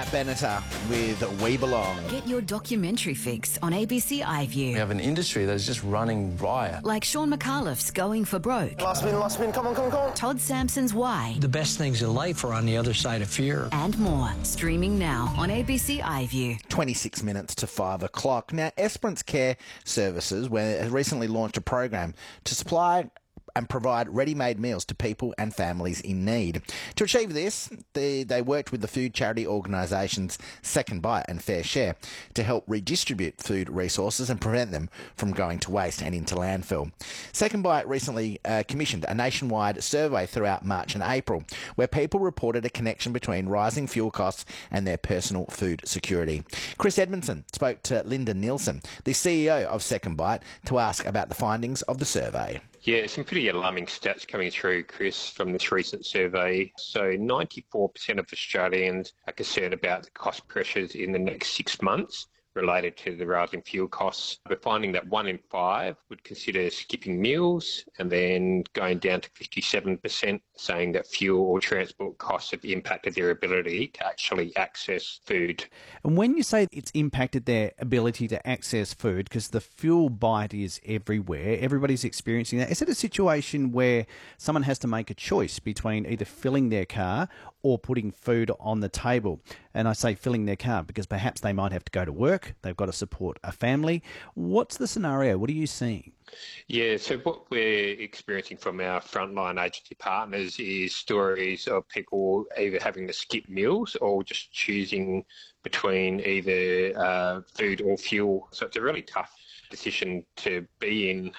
Benatar with We Belong. Get your documentary fix on ABC iView. We have an industry that is just running riot. Like Sean McAuliffe's Going for Broke. Last spin, come on. Todd Sampson's Why. The best things in life are on the other side of fear. And more. Streaming now on ABC iView. 26 minutes to 5 o'clock. Now, Esperance Care Services has recently launched a program to supply and provide ready-made meals to people and families in need. To achieve this, they worked with the food charity organisations Second Bite and Fair Share to help redistribute food resources and prevent them from going to waste and into landfill. Second Bite recently commissioned a nationwide survey throughout March and April where people reported a connection between rising fuel costs and their personal food security. Chris Edmondson spoke to Linda Nielsen, the CEO of Second Bite, to ask about the findings of the survey. Yeah, some pretty alarming stats coming through, Chris, from this recent survey. So 94% of Australians are concerned about the cost pressures in the next 6 months related to the rising fuel costs. We're finding that 1 in 5 would consider skipping meals, and then going down to 57% saying that fuel or transport costs have impacted their ability to actually access food. And when you say it's impacted their ability to access food, because the fuel bite is everywhere, everybody's experiencing that, is it a situation where someone has to make a choice between either filling their car or putting food on the table? And I say filling their car because perhaps they might have to go to work, they've got to support a family. What's the scenario? What are you seeing? Yeah, so what we're experiencing from our frontline agency partners is stories of people either having to skip meals or just choosing between either food or fuel. So it's a really tough position to be in.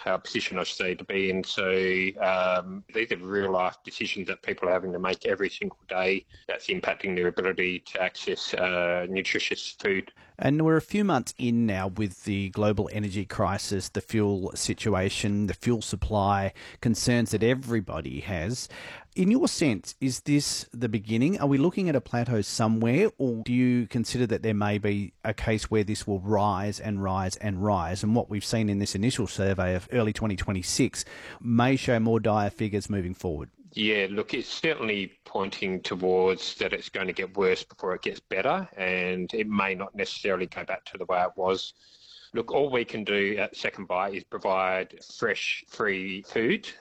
So these are real life decisions that people are having to make every single day that's impacting their ability to access nutritious food. And we're a few months in now with the global energy crisis, the fuel situation, the fuel supply concerns that everybody has. In your sense, is this the beginning? Are we looking at a plateau somewhere, or do you consider that there may be a case where this will rise and rise and rise? And what we've seen in this initial survey of early 2026 may show more dire figures moving forward. Yeah, look, it's certainly pointing towards that it's going to get worse before it gets better, and it may not necessarily go back to the way it was. Look, all we can do at Second Bite is provide fresh, free food